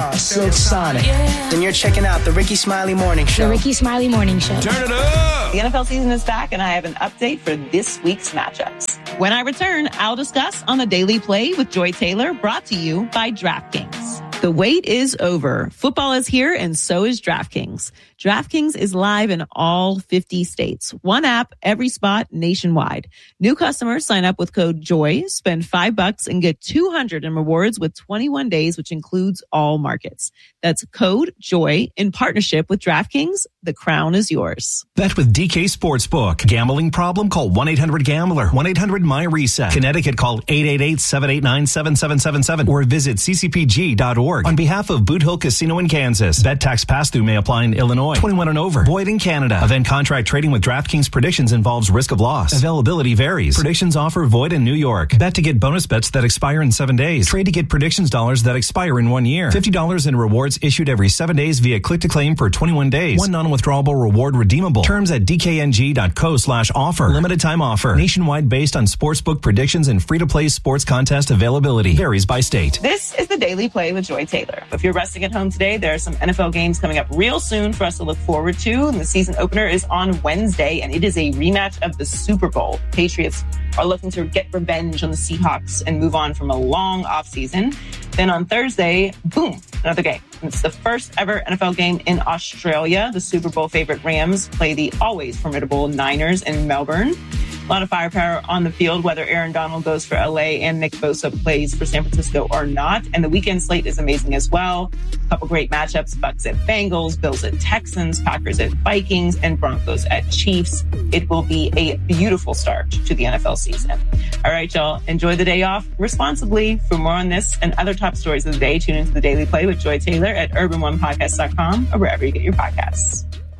Silk Sonic. Then you're checking out the Ricky Smiley Morning Show. The Ricky Smiley Morning Show. Turn it up! The NFL season is back, and I have an update for this week's matchups. When I return, I'll discuss on the Daily Play with Joy Taylor, brought to you by DraftKings. The wait is over. Football is here, and so is DraftKings. DraftKings is live in all 50 states. One app, every spot, nationwide. New customers sign up with code JOY, spend $5 and get $200 in rewards with 21 days, which includes all markets. That's code JOY in partnership with DraftKings. The crown is yours. Bet with DK Sportsbook. Gambling problem? Call 1-800-GAMBLER. 1-800-MY-RESET. Connecticut, call 888-789-7777 or visit ccpg.org. On behalf of Boot Hill Casino in Kansas, bet tax pass-through may apply in Illinois. 21 and over. Void in Canada. Event contract trading with DraftKings Predictions involves risk of loss. Availability varies. Predictions offer void in New York. Bet to get bonus bets that expire in 7 days. Trade to get predictions dollars that expire in 1 year. $50 in rewards issued every 7 days via click-to-claim for 21 days. One non-withdrawable reward redeemable. Terms at dkng.co/offer. Limited time offer. Nationwide based on sportsbook predictions and free-to-play sports contest availability. Varies by state. This is the Daily Play with Joy Taylor. If you're resting at home today, there are some NFL games coming up real soon for us to look forward to. And the season opener is on Wednesday, and it is a rematch of the Super Bowl. The Patriots are looking to get revenge on the Seahawks and move on from a long offseason. Then on Thursday, boom, another game. It's the first ever NFL game in Australia. The Super Bowl favorite Rams play the always formidable Niners in Melbourne. A lot of firepower on the field, whether Aaron Donald goes for LA and Nick Bosa plays for San Francisco or not. And the weekend slate is amazing as well. A couple great matchups: Bucks at Bengals, Bills at Texans, Packers at Vikings, and Broncos at Chiefs. It will be a beautiful start to the NFL season. All right, y'all, enjoy the day off responsibly. For more on this and other top stories of the day, tune into the Daily Play with Joy Taylor at urban1podcast.com or wherever you get your podcasts.